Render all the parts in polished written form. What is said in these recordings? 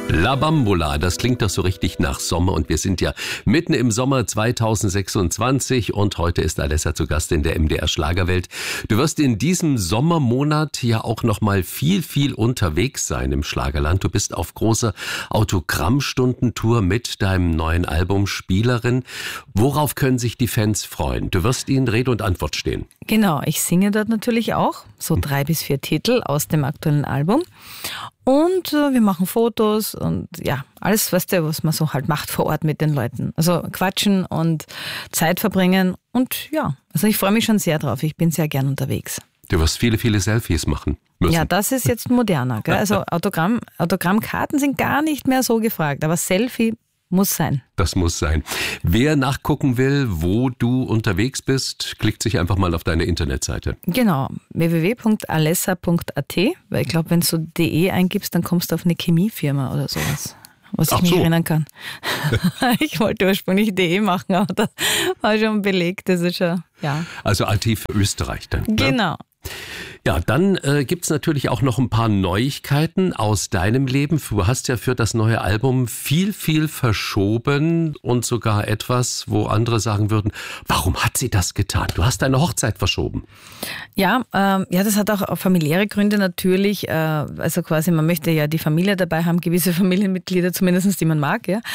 La Bambola, das klingt doch so richtig nach Sommer und wir sind ja mitten im Sommer 2026 und heute ist Alessa zu Gast in der MDR Schlagerwelt. Du wirst in diesem Sommermonat ja auch noch mal viel unterwegs sein im Schlagerland. Du bist auf großer Autogrammstundentour mit deinem neuen Album Spielerin. Worauf können sich die Fans freuen? Du wirst ihnen Rede und Antwort stehen. Genau, ich singe dort natürlich auch, so 3 bis 4 Titel aus dem aktuellen Album. Und wir machen Fotos und ja, alles, was man so halt macht vor Ort mit den Leuten. Also quatschen und Zeit verbringen und ja, also ich freue mich schon sehr drauf. Ich bin sehr gern unterwegs. Du wirst viele Selfies machen müssen. Ja, das ist jetzt moderner, gell? Also Autogrammkarten sind gar nicht mehr so gefragt, aber Selfie muss sein. Das muss sein. Wer nachgucken will, wo du unterwegs bist, klickt sich einfach mal auf deine Internetseite. Genau, www.alessa.at, weil ich glaube, wenn du .de eingibst, dann kommst du auf eine Chemiefirma oder sowas, was ich mich erinnern kann. Ich wollte ursprünglich .de machen, aber das war schon belegt, das ist schon, ja. Also AT für Österreich dann. Genau. Ne? Ja, dann gibt's natürlich auch noch ein paar Neuigkeiten aus deinem Leben. Du hast ja für das neue Album viel verschoben und sogar etwas, wo andere sagen würden, warum hat sie das getan? Du hast deine Hochzeit verschoben. Ja, das hat auch familiäre Gründe natürlich. Also quasi, man möchte ja die Familie dabei haben, gewisse Familienmitglieder zumindest, die man mag. Ja.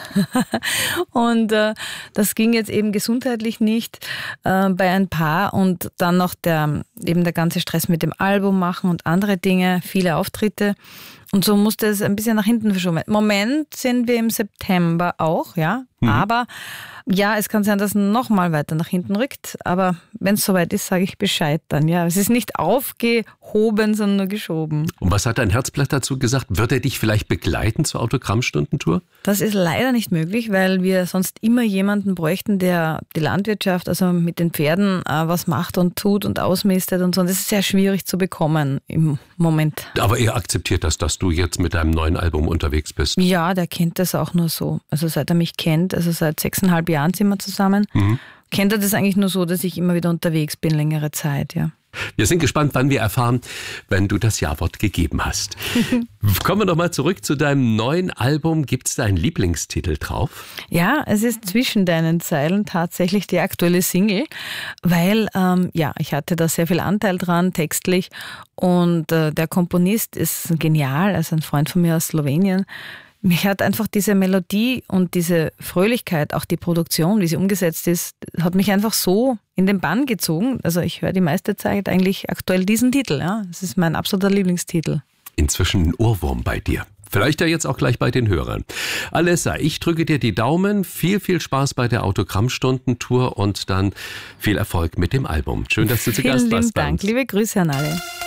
Und das ging jetzt eben gesundheitlich nicht bei ein paar und dann noch der ganze Stress mit dem Album machen und andere Dinge, viele Auftritte. Und so musste es ein bisschen nach hinten verschoben. Im Moment sind wir im September auch, ja. Aber ja, es kann sein, dass es nochmal weiter nach hinten rückt. Aber wenn es soweit ist, sage ich Bescheid dann. Ja, es ist nicht aufgehoben, sondern nur geschoben. Und was hat dein Herzblatt dazu gesagt? Wird er dich vielleicht begleiten zur Autogrammstundentour? Das ist leider nicht möglich, weil wir sonst immer jemanden bräuchten, der die Landwirtschaft, also mit den Pferden, was macht und tut und ausmistet und so. Und das ist sehr schwierig zu bekommen im Moment. Aber er akzeptiert das, dass du jetzt mit deinem neuen Album unterwegs bist? Ja, der kennt das auch nur so. Also seit er mich kennt, also seit 6,5 Jahren sind wir zusammen, kennt er das eigentlich nur so, dass ich immer wieder unterwegs bin, längere Zeit, ja. Wir sind gespannt, wann wir erfahren, wenn du das Ja-Wort gegeben hast. Kommen wir noch mal zurück zu deinem neuen Album. Gibt es da einen Lieblingstitel drauf? Ja, es ist zwischen deinen Zeilen tatsächlich die aktuelle Single, weil ich hatte da sehr viel Anteil dran, textlich. Und der Komponist ist genial, also ein Freund von mir aus Slowenien. Mich hat einfach diese Melodie und diese Fröhlichkeit, auch die Produktion, wie sie umgesetzt ist, hat mich einfach so in den Bann gezogen. Also ich höre die meiste Zeit eigentlich aktuell diesen Titel. Ja, das ist mein absoluter Lieblingstitel. Inzwischen ein Ohrwurm bei dir. Vielleicht ja jetzt auch gleich bei den Hörern. Alessa, ich drücke dir die Daumen. Viel Spaß bei der Autogrammstundentour und dann viel Erfolg mit dem Album. Schön, dass du zu Gast warst. Vielen Dank. Liebe Grüße an alle.